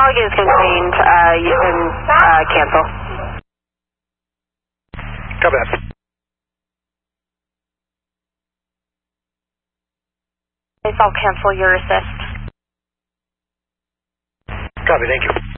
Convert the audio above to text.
log is contained. You can cancel. Copy that. I'll cancel your assist. Copy, thank you.